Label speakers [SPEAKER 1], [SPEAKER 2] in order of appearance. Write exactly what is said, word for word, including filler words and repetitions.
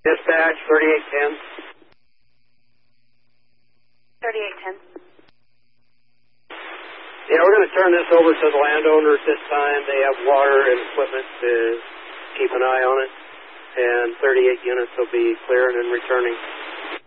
[SPEAKER 1] Dispatch, thirty-eight ten.
[SPEAKER 2] thirty-eight ten.
[SPEAKER 1] Yeah, we're going to turn this over to the landowners this time. They have water and equipment to keep an eye on it. And thirty-eight units will be clearing and returning.